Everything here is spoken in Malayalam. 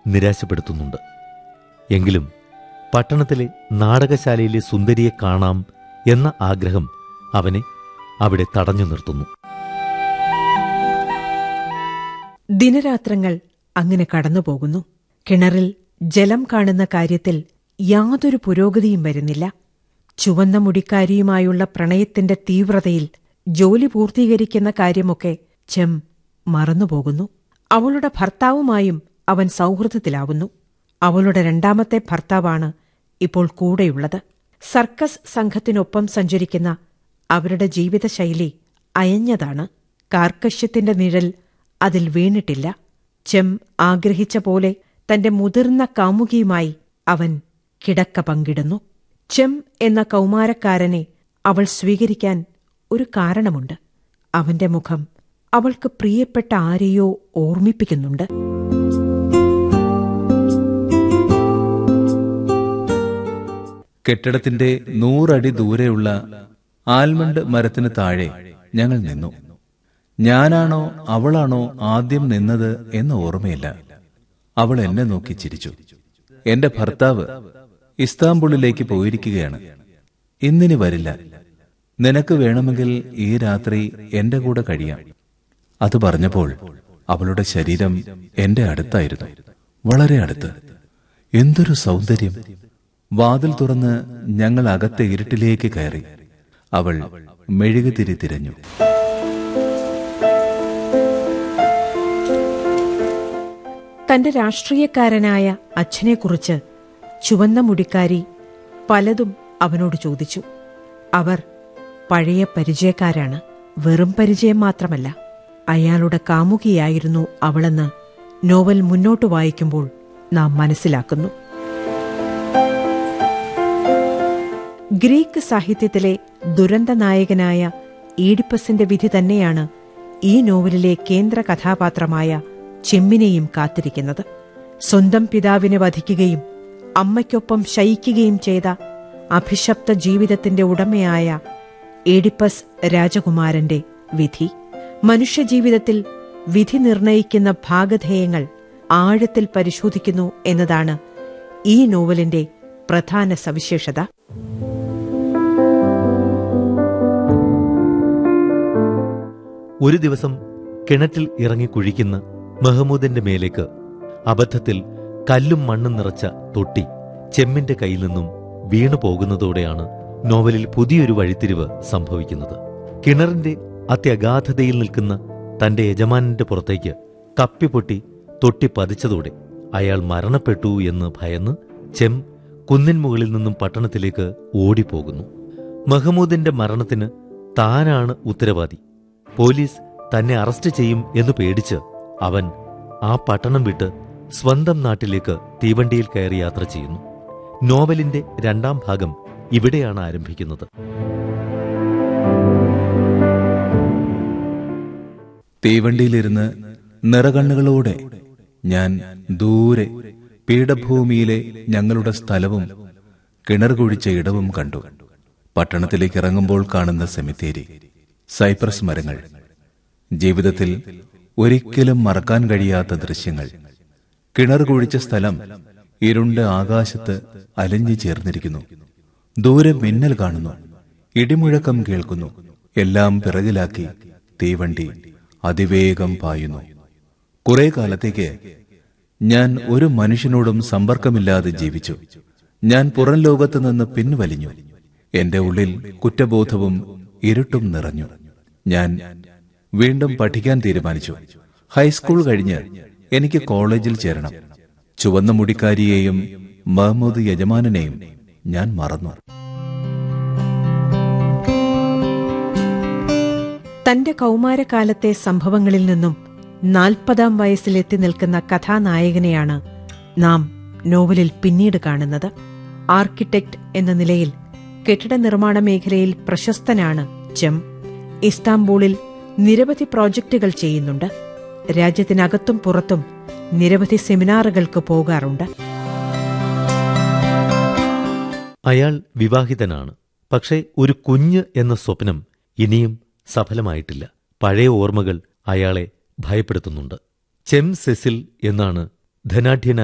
നിരാശപ്പെടുത്തുന്നുണ്ട്. എങ്കിലും പട്ടണത്തിലെ നാടകശാലയിലെ സുന്ദരിയെ കാണാം എന്ന ആഗ്രഹം അവനെ അവിടെ തടഞ്ഞു നിർത്തുന്നു. ദിനരാത്രങ്ങൾ അങ്ങനെ കടന്നുപോകുന്നു. കിണറിൽ ജലം കാണുന്ന കാര്യത്തിൽ യാതൊരു പുരോഗതിയും വരുന്നില്ല. ചുവന്ന മുടിക്കാരിയുമായുള്ള പ്രണയത്തിന്റെ തീവ്രതയിൽ ജോലി പൂർത്തീകരിക്കുന്ന കാര്യമൊക്കെ ചെം മറന്നുപോകുന്നു. അവളുടെ ഭർത്താവുമായും അവൻ സൗഹൃദത്തിലാവുന്നു. അവളുടെ രണ്ടാമത്തെ ഭർത്താവാണ് ഇപ്പോൾ കൂടെയുള്ളത്. സർക്കസ് സംഘത്തിനൊപ്പം സഞ്ചരിക്കുന്ന അവരുടെ ജീവിതശൈലി അയഞ്ഞതാണ്. കാർക്കശ്യത്തിന്റെ നിഴൽ അതിൽ വീണിട്ടില്ല. ചെം ആഗ്രഹിച്ച പോലെ തന്റെ മുതിർന്ന കാമുകിയുമായി അവൻ കിടക്ക പങ്കിടുന്നു. ചെം എന്ന കൗമാരക്കാരനെ അവൾ സ്വീകരിക്കാൻ ഒരു കാരണമുണ്ട്. അവന്റെ മുഖം അവൾക്ക് പ്രിയപ്പെട്ട ആരെയോ ഓർമ്മിപ്പിക്കുന്നുണ്ട്. കെട്ടിടത്തിന്റെ 100 അടി ദൂരെയുള്ള ആൽമണ്ട് മരത്തിന് താഴെ ഞങ്ങൾ നിന്നു. ഞാനാണോ അവളാണോ ആദ്യം നിന്നത് എന്ന് ഓർമ്മയില്ല. അവൾ എന്നെ നോക്കി ചിരിച്ചു. എന്റെ ഭർത്താവ് ഇസ്താംബുളിലേക്ക് പോയിരിക്കുകയാണ്. ഇന്നിനി വരില്ല. നിനക്ക് വേണമെങ്കിൽ ഈ രാത്രി എന്റെ കൂടെ കഴിയാം. അത് പറഞ്ഞപ്പോൾ അവളുടെ ശരീരം എന്റെ അടുത്തായിരുന്നു, വളരെ അടുത്ത്. എന്തൊരു സൗന്ദര്യം! വാതിൽ തുറന്ന് ഞങ്ങൾ അകത്തെ ഇരുട്ടിലേക്ക് കയറി. അവൾ മെഴുകുതിരി തിരഞ്ഞു. തന്റെ രാഷ്ട്രീയക്കാരനായ അച്ഛനെക്കുറിച്ച് ചുവന്ന മുടിക്കാരി പലതും അവനോട് ചോദിച്ചു. അവർ പഴയ പരിചയക്കാരാണ്. വെറും പരിചയം മാത്രമല്ല, അയാളുടെ കാമുകിയായിരുന്നു അവളെന്ന് നോവൽ മുന്നോട്ട് വായിക്കുമ്പോൾ നാം മനസ്സിലാക്കുന്നു. ഗ്രീക്ക് സാഹിത്യത്തിലെ ദുരന്ത നായകനായ ഈഡിപ്പസിന്റെ വിധി തന്നെയാണ് ഈ നോവലിലെ കേന്ദ്ര കഥാപാത്രമായ ചെമ്മിനെയും കാത്തിരിക്കുന്നത്. സ്വന്തം പിതാവിനെ വധിക്കുകയും അമ്മയ്ക്കൊപ്പം ശയിക്കുകയും ചെയ്ത അഭിശപ്ത ജീവിതത്തിന്റെ ഉടമയായ ഈഡിപ്പസ് രാജകുമാരന്റെ വിധി. മനുഷ്യജീവിതത്തിൽ വിധി നിർണയിക്കുന്ന ഭാഗധേയങ്ങൾ ആഴത്തിൽ പരിശോധിക്കുന്നു എന്നതാണ് ഈ നോവലിന്റെ പ്രധാന സവിശേഷത. ഒരു ദിവസം കിണറ്റിൽ ഇറങ്ങി കുഴിക്കുന്ന മെഹ്മൂദിന്റെ മേലേക്ക് അബദ്ധത്തിൽ കല്ലും മണ്ണും നിറച്ച തൊട്ടി ചെമ്മിന്റെ കയ്യിൽ നിന്നും വീണു പോകുന്നതോടെയാണ് നോവലിൽ പുതിയൊരു വഴിത്തിരിവ് സംഭവിക്കുന്നത്. കിണറിന്റെ അത്യഗാധതയിൽ നിൽക്കുന്ന തന്റെ യജമാനന്റെ പുറത്തേക്ക് കപ്പിപ്പൊട്ടി തൊട്ടി പതിച്ചതോടെ അയാൾ മരണപ്പെട്ടു എന്ന് ഭയന്ന് ചെം കുന്നിൻ മുകളിൽ നിന്നും പട്ടണത്തിലേക്ക് ഓടിപ്പോകുന്നു. മെഹ്മൂദിന്റെ മരണത്തിന് താനാണ് ഉത്തരവാദി. പോലീസ് തന്നെ അറസ്റ്റ് ചെയ്യും എന്ന് പേടിച്ച് അവൻ ആ പട്ടണം വിട്ട് സ്വന്തം നാട്ടിലേക്ക് തീവണ്ടിയിൽ കയറി യാത്ര ചെയ്യുന്നു. നോവലിന്റെ രണ്ടാം ഭാഗം ഇവിടെയാണ് ആരംഭിക്കുന്നത്. തീവണ്ടിയിലിരുന്ന് നിറകണ്ണുകളോടെ ഞാൻ ദൂരെ പീഠഭൂമിയിലെ ഞങ്ങളുടെ സ്ഥലവും കിണർ കുഴിച്ച ഇടവും കണ്ടു. പട്ടണത്തിലേക്ക് ഇറങ്ങുമ്പോൾ കാണുന്ന സെമിത്തേരി, സൈപ്രസ് മരങ്ങൾ, ജീവിതത്തിൽ ഒരിക്കലും മറക്കാൻ കഴിയാത്ത ദൃശ്യങ്ങൾ. കിണർ കുഴിച്ച സ്ഥലം ഇരുണ്ട ആകാശത്ത് അലിഞ്ഞു ചേർന്നിരിക്കുന്നു. ദൂരെ മിന്നൽ കാണുന്നു, ഇടിമുഴക്കം കേൾക്കുന്നു. എല്ലാം പിറകിലാക്കി തീവണ്ടി അതിവേഗം പായുന്നു. കുറെ കാലത്തേക്ക് ഞാൻ ഒരു മനുഷ്യനോടും സമ്പർക്കമില്ലാതെ ജീവിച്ചു. ഞാൻ പുറം ലോകത്ത് നിന്ന് പിൻവലിഞ്ഞു. എന്റെ ഉള്ളിൽ കുറ്റബോധവും ഇരുട്ടും നിറഞ്ഞു. ഞാൻ വീണ്ടും പഠിക്കാൻ തീരുമാനിച്ചു. ഹൈസ്കൂൾ കഴിഞ്ഞ് എനിക്ക് കോളേജിൽ ചേരണം. ചുവന്ന മുടിക്കാരിയെയും മഹ്മൂദ് യജമാനെയും ഞാൻ മറന്നു. തന്റെ കൗമാരകാലത്തെ സംഭവങ്ങളിൽ നിന്നും 40-ാം വയസ്സിലെത്തി നിൽക്കുന്ന കഥാനായകനെയാണ് നാം നോവലിൽ പിന്നീട് കാണുന്നത്. ആർക്കിടെക്ട് എന്ന നിലയിൽ കെട്ടിട നിർമ്മാണ മേഖലയിൽ പ്രശസ്തനാണ് ചെം. ഇസ്താംബൂളിൽ നിരവധി പ്രോജക്റ്റുകൾ ചെയ്യുന്നുണ്ട്. രാജ്യത്തിനകത്തും പുറത്തും നിരവധി സെമിനാറുകൾക്ക് പോകാറുണ്ട്. അയാൾ വിവാഹിതനാണ്. പക്ഷേ ഒരു കുഞ്ഞ് എന്ന സ്വപ്നം ഇനിയും സഫലമായിട്ടില്ല. പഴയ ഓർമ്മകൾ അയാളെ ഭയപ്പെടുത്തുന്നുണ്ട്. ചെം സെസിൽ എന്നാണ് ധനാഢ്യനായ